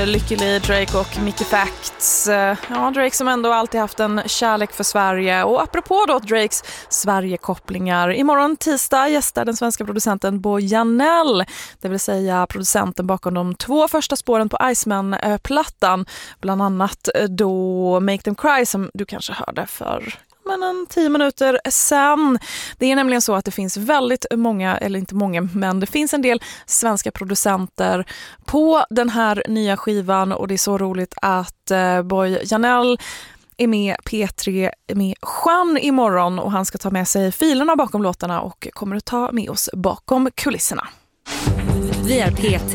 Lycklig Drake och Mickey Facts. Ja, Drake som ändå alltid haft en kärlek för Sverige. Och apropå då Drakes Sverige-kopplingar. Imorgon tisdag gästar den svenska producenten Boy Janell. Det vill säga producenten bakom de 2 första spåren på Iceman-plattan. Bland annat då Make Them Cry som du kanske hörde för... men 10 minuter sen. Det är nämligen så att det finns väldigt många, eller inte många, men det finns en del svenska producenter på den här nya skivan och det är så roligt att Boy Janell är med P3 med Juan imorgon och han ska ta med sig filerna bakom låtarna och kommer att ta med oss bakom kulisserna. Vi är P3.